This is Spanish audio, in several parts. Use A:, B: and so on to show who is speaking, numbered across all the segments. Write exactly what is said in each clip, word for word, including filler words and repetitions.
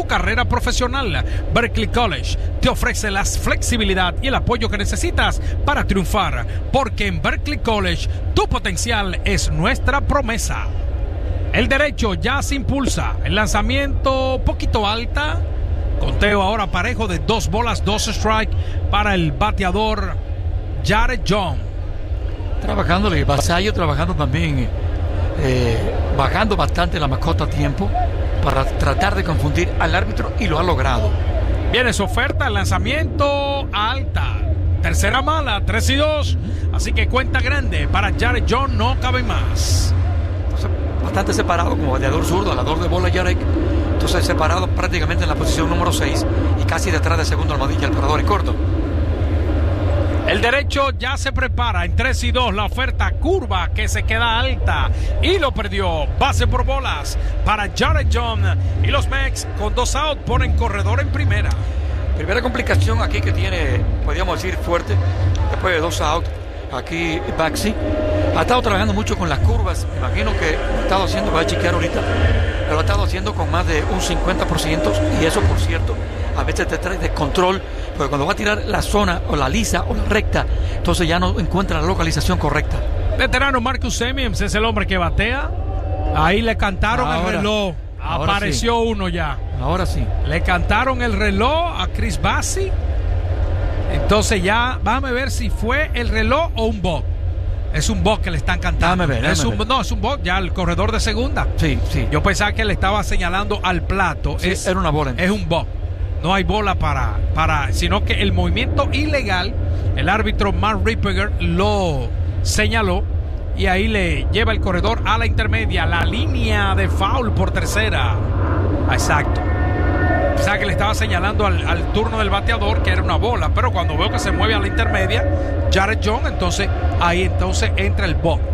A: tu carrera profesional. Berkeley College te ofrece la flexibilidad y el apoyo que necesitas para triunfar, porque en Berkeley College tu potencial es nuestra promesa. El derecho ya se impulsa. El lanzamiento poquito alta. Conteo ahora parejo de dos bolas, dos strike para el bateador Jared Young.
B: Trabajándole, Vasallo trabajando también, eh, bajando bastante la mascota a tiempo para tratar de confundir al árbitro, y lo ha logrado.
A: Viene su oferta, el lanzamiento alta. Tercera mala, tres y dos. Así que cuenta grande para Jared Young, no cabe más.
B: Entonces, bastante separado como bateador zurdo, alador de bola Jared. Entonces separado prácticamente en la posición número seis y casi detrás del segundo almohadilla, el parador en corto.
A: El derecho ya se prepara en tres y dos. La oferta curva que se queda alta y lo perdió. Base por bolas para Jared Young. Y los Mex con dos out ponen corredor en primera.
B: Primera complicación aquí que tiene, podríamos decir, fuerte. Después de dos out, aquí Baxi ha estado trabajando mucho con las curvas. Me imagino que lo ha estado haciendo, voy a chequear ahorita, pero lo ha estado haciendo con más de un cincuenta por ciento. Y eso, por cierto, a veces te trae descontrol, porque cuando va a tirar la zona o la lisa o la recta, entonces ya no encuentra la localización correcta.
A: Veterano Marcus Semien es el hombre que batea. Ahí le cantaron ahora, el reloj. Apareció sí. uno ya.
B: Ahora sí.
A: Le cantaron el reloj a Chris Bassi. Entonces ya, vamos a ver si fue el reloj o un bug. Es un bug que le están cantando.
B: Ver,
A: es un,
B: ver.
A: No, es un bug, ya el corredor de segunda.
B: Sí, sí.
A: Yo pensaba que le estaba señalando al plato.
B: Sí,
A: es,
B: era una bola.
A: Es un bug. No hay bola para, para, sino que el movimiento ilegal, el árbitro Mark Rippeger lo señaló y ahí le lleva el corredor a la intermedia, la línea de foul por tercera. Exacto. O sea que le estaba señalando al, al turno del bateador que era una bola, pero cuando veo que se mueve a la intermedia, Jared Young, entonces ahí entonces entra el bug.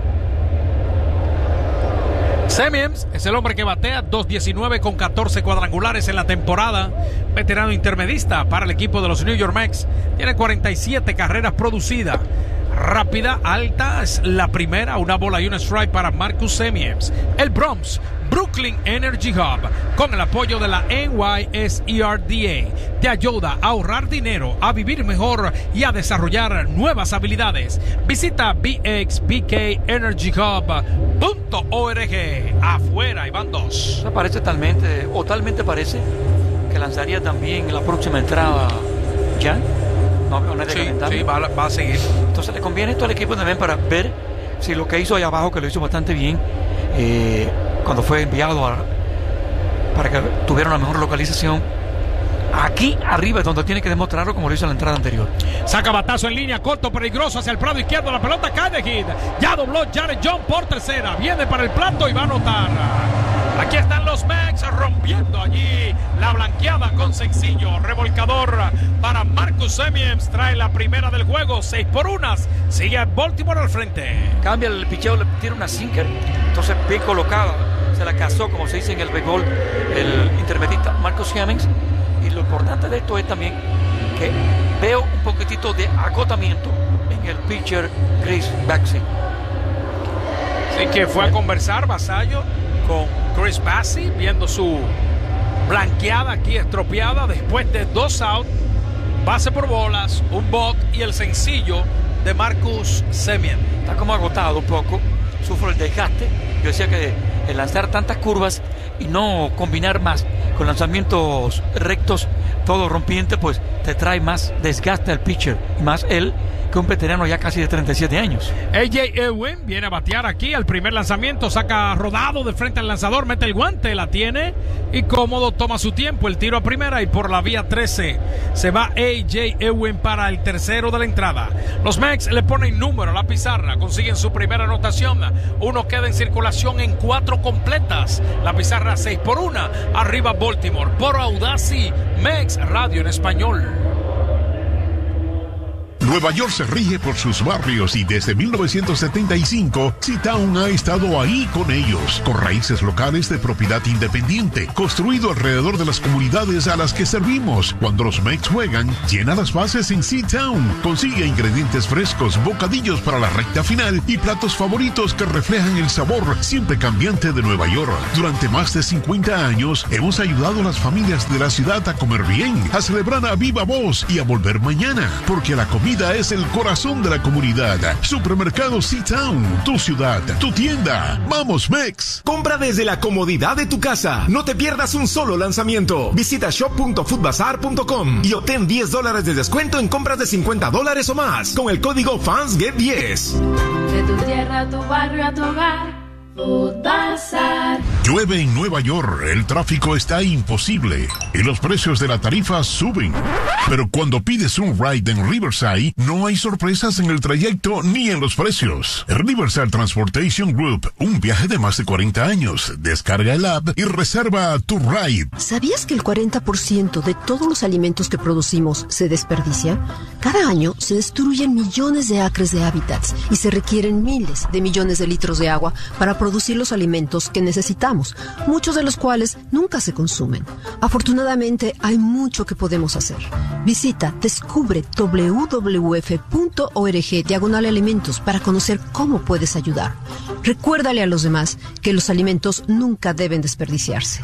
A: Semien es el hombre que batea dos diecinueve con catorce cuadrangulares en la temporada. Veterano intermedista para el equipo de los New York Mets. Tiene cuarenta y siete carreras producidas. Rápida, alta, es la primera. Una bola y un strike para Marcus Semien. El Bronx, Brooklyn Energy Hub, con el apoyo de la N Y S E R D A, te ayuda a ahorrar dinero, a vivir mejor y a desarrollar nuevas habilidades. Visita b x b k energy hub punto org. Afuera, y van dos.
B: Parece talmente, o talmente parece que lanzaría también en la próxima entrada ya. No veo nadie
A: sí,
B: comentando.
A: Sí, va, va a seguir.
B: Entonces le conviene esto al equipo también para ver si lo que hizo ahí abajo, que lo hizo bastante bien, eh, cuando fue enviado a, para que tuviera una mejor localización. Aquí arriba es donde tiene que demostrarlo, como lo hizo en la entrada anterior.
A: Saca batazo en línea, corto, peligroso hacia el prado izquierdo. La pelota cae de hit. Ya dobló Jared Young por tercera. Viene para el plato y va a anotar. Aquí están los Mets rompiendo allí la blanqueada con sencillo. Revolcador para Marcus Semien. Trae la primera del juego. seis por unas. Sigue Baltimore al frente.
B: Cambia el picheo, le tira una sinker. Entonces bien colocada. Se la cazó, como se dice en el béisbol, el intermedista Marcus Semien. Y lo importante de esto es también que veo un poquitito de agotamiento en el pitcher Chris Baxi.
A: Sí, que fue a conversar Vasallo con Chris Bassi, viendo su blanqueada aquí estropeada después de dos outs, base por bolas, un walk y el sencillo de Marcus Semien.
B: Está como agotado un poco, sufre el desgaste. Yo decía que el lanzar tantas curvas y no combinar más con lanzamientos rectos, todo rompiente, pues te trae más desgaste al pitcher, y más él que un veterano ya casi de treinta y siete años.
A: A J Ewing viene a batear aquí al primer lanzamiento, saca rodado de frente al lanzador, mete el guante, la tiene y cómodo, toma su tiempo, el tiro a primera y por la vía trece se va A J Ewing para el tercero de la entrada. Los Mets le ponen número a la pizarra, consiguen su primera anotación, uno queda en circulación en cuatro completas, la pizarra seis por una, arriba Baltimore por Audacy, Mets Radio en español.
C: Nueva York se rige por sus barrios y desde mil novecientos setenta y cinco, C-Town ha estado ahí con ellos, con raíces locales de propiedad independiente, construido alrededor de las comunidades a las que servimos. Cuando los Mex juegan, llena las bases en C-Town. Consigue ingredientes frescos, bocadillos para la recta final y platos favoritos que reflejan el sabor siempre cambiante de Nueva York. Durante más de cincuenta años, hemos ayudado a las familias de la ciudad a comer bien, a celebrar a viva voz y a volver mañana, porque la comida es el corazón de la comunidad. Supermercado C-Town, tu ciudad, tu tienda. ¡Vamos, Mex!
D: Compra desde la comodidad de tu casa. No te pierdas un solo lanzamiento. Visita shop punto food bazaar punto com y obtén diez dólares de descuento en compras de cincuenta dólares o más con el código Fans Get diez.
E: De tu tierra a tu barrio a tu hogar. Food Bazaar.
C: Llueve en Nueva York, el tráfico está imposible y los precios de la tarifa suben. Pero cuando pides un ride en Riverside, no hay sorpresas en el trayecto ni en los precios. Riverside Transportation Group, un viaje de más de cuarenta años. Descarga el app y reserva tu ride.
F: ¿Sabías que el cuarenta por ciento de todos los alimentos que producimos se desperdicia? Cada año se destruyen millones de acres de hábitats y se requieren miles de millones de litros de agua para producir producir los alimentos que necesitamos, muchos de los cuales nunca se consumen. Afortunadamente, hay mucho que podemos hacer. Visita descubre w w f punto org diagonal alimentos para conocer cómo puedes ayudar. Recuérdale a los demás que los alimentos nunca deben desperdiciarse.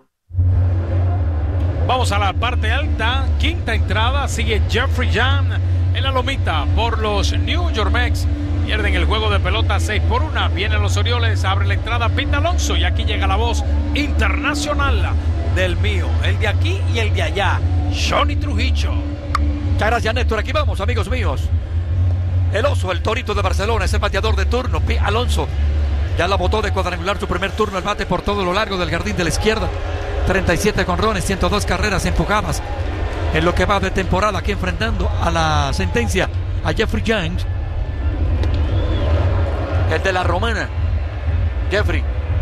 A: Vamos a la parte alta, quinta entrada, sigue Jeffrey Young en la lomita por los New York Mets. Pierden el juego de pelota seis por uno. Vienen los Orioles, abre la entrada Pete Alonso y aquí llega la voz internacional del mío, el de aquí y el de allá, Johnny Trujillo.
B: Muchas gracias, Néstor. Aquí vamos, amigos míos. El oso, el torito de Barcelona, es el bateador de turno. Pete Alonso ya la botó de cuadrangular su primer turno. El bate por todo lo largo del jardín de la izquierda. treinta y siete jonrones, ciento dos carreras empujadas en lo que va de temporada, aquí enfrentando a la sentencia a Jeffrey Young, el de la Romana. Jeffrey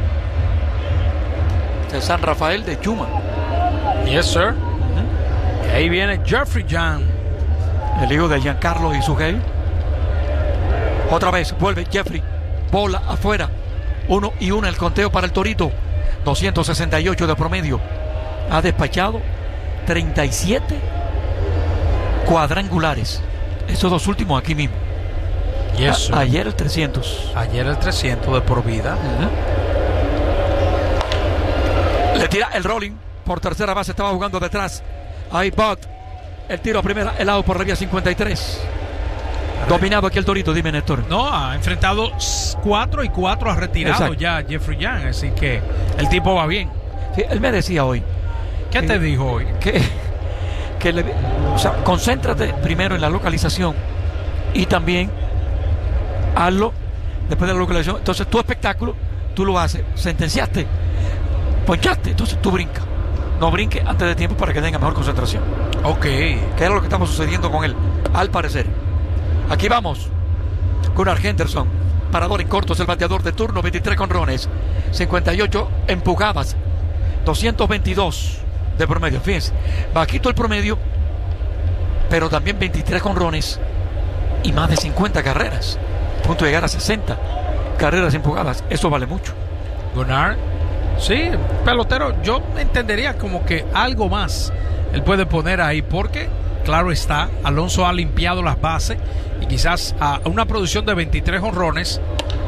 B: de San Rafael de Yuma.
A: Yes, sir. Uh-huh. Y ahí viene Jeffrey Young,
B: el hijo de Giancarlo y su gay. Otra vez vuelve Jeffrey, bola afuera, uno y uno el conteo para el torito. Doscientos sesenta y ocho de promedio. Ha despachado treinta y siete cuadrangulares. Estos dos últimos aquí mismo.
A: Yes,
B: A- ayer el trescientos.
A: Ayer el trescientos de por vida.
B: Uh-huh. Le tira el rolling. Por tercera base estaba jugando detrás. Ahí Bud. El tiro a primera. El out por la vía cincuenta y tres. Dominado aquí el torito, dime, Néstor.
A: No, ha enfrentado cuatro y cuatro, ha retirado. Exacto. Ya Jeffrey Young, así que el tipo va bien.
B: Sí, él me decía hoy.
A: ¿Qué que, te dijo hoy?
B: Que, que le, o sea, concéntrate primero en la localización y también hazlo después de la localización. Entonces tu espectáculo, tú lo haces, sentenciaste, ponchaste, entonces tú brincas. No brinques antes de tiempo para que tenga mejor concentración.
A: Ok.
B: Que era lo que estamos sucediendo con él, al parecer. Aquí vamos. Gunnar Henderson, parador en corto, es el bateador de turno, veintitrés jonrones, cincuenta y ocho empujadas, doscientos veintidós de promedio. Fíjense, bajito el promedio, pero también veintitrés jonrones y más de cincuenta carreras. Punto de llegar a sesenta carreras empujadas. Eso vale mucho.
A: Gunnar, sí, pelotero, yo entendería como que algo más él puede poner ahí, porque claro está, Alonso ha limpiado las bases y quizás a una producción de veintitrés jonrones.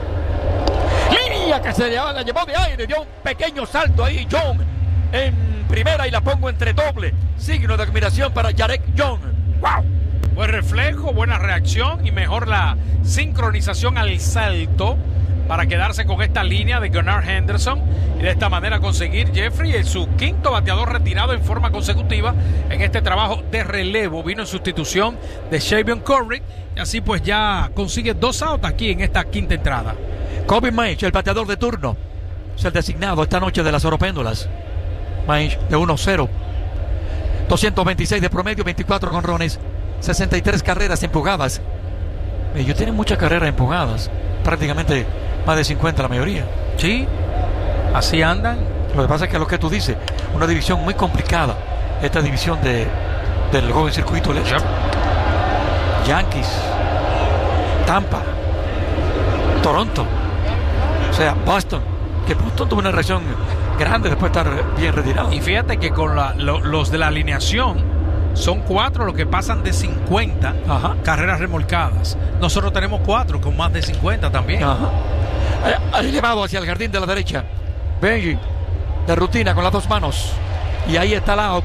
B: Línea que se llevó, la llevó de aire, dio un pequeño salto ahí John en primera y la pongo entre doble. Signo de admiración para Jarek John. ¡Wow!
A: Buen reflejo, buena reacción y mejor la sincronización al salto para quedarse con esta línea de Gunnar Henderson y de esta manera conseguir Jeffrey en su quinto bateador retirado en forma consecutiva en este trabajo de relevo. Vino en sustitución de Shavion Curry y así pues ya consigue dos outs aquí en esta quinta entrada.
B: Kobe Maich, el bateador de turno, es el designado esta noche de las Oropéndolas. Maich de uno cero, doscientos veintiséis de promedio, veinticuatro jonrones, sesenta y tres carreras empujadas. Ellos tienen muchas carreras empujadas, prácticamente más de cincuenta la mayoría.
A: Sí, así andan.
B: Lo que pasa es que lo que tú dices, una división muy complicada, esta división de del joven circuito del este.
A: Yep.
B: Yankees, Tampa, Toronto, o sea, Boston, que Boston tuvo una reacción grande después de estar bien retirado.
A: Y fíjate que con la, lo, los de la alineación son cuatro los que pasan de cincuenta
B: Ajá.
A: carreras remolcadas. Nosotros tenemos cuatro con más de cincuenta también.
B: Ajá. Ha llevado hacia el jardín de la derecha. Benji, de rutina con las dos manos. Y ahí está la